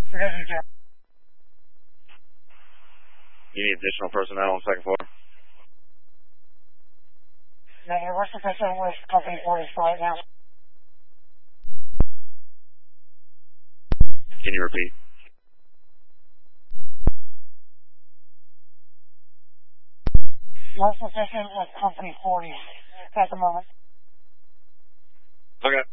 You need additional personnel on the second floor? No, we're sufficient with Company 40 right now. Can you repeat? We're sufficient with Company 40 at the moment. Okay.